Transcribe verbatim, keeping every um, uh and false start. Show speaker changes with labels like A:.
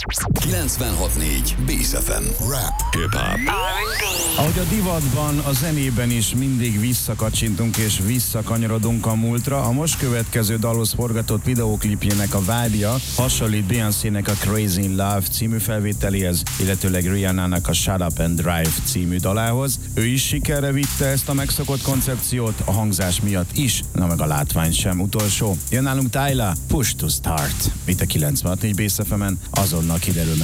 A: kilencvenhat négy Bész ef em. Rap, hip-hop.
B: Ahogy a divatban, a zenében is mindig visszakacsintunk és visszakanyarodunk a múltra, a most következő dalhoz forgatott videóklipjének a vágya hasonlít Beyoncének a Crazy in Love című felvételéhez, illetőleg Rihannának a Shut Up and Drive című dalához. Ő is sikerre vitte ezt a megszokott koncepciót, a hangzás miatt is, na meg a látvány sem utolsó. Jön nálunk Tyla, Push to Start. Itt a kilencvenhat négy Bész ef emen azonnal kiderül meg.